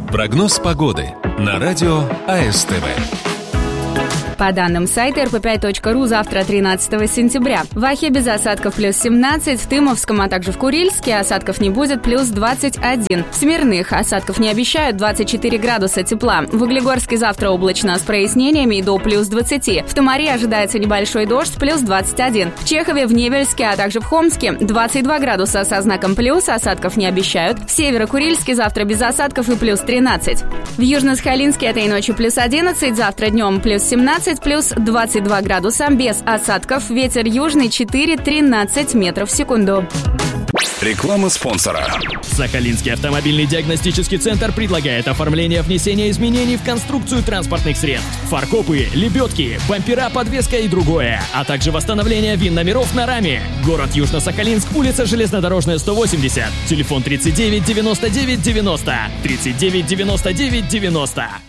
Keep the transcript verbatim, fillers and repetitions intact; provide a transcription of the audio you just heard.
Прогноз погоды на радио АСТВ. По данным сайта эр пэ пять точка ру, завтра тринадцатого сентября. В Ахе без осадков плюс семнадцать, в Тымовском, а также в Курильске осадков не будет, плюс двадцать один. В Смирных осадков не обещают, двадцать четыре градуса тепла. В Углегорске завтра облачно с прояснениями до плюс двадцати. В Тамаре ожидается небольшой дождь, плюс двадцать один. В Чехове, в Невельске, а также в Хомске двадцать два градуса со знаком плюс, осадков не обещают. В Северо-Курильске завтра без осадков и плюс тринадцать. В Южно-Сахалинске этой ночью плюс одиннадцать, завтра днем плюс семнадцать, плюс двадцать два градуса, без осадков, ветер южный четыре-тринадцать метров в секунду. Реклама спонсора. Сахалинский автомобильный диагностический центр предлагает оформление внесения изменений в конструкцию транспортных средств, фаркопы, лебедки, бампера, подвеска и другое, а также восстановление ВИН-номеров на раме. Город Южно-Сахалинск, улица Железнодорожная, сто восемьдесят, телефон тридцать девять девяносто девять девяносто, тридцать девять девяносто девять девяносто.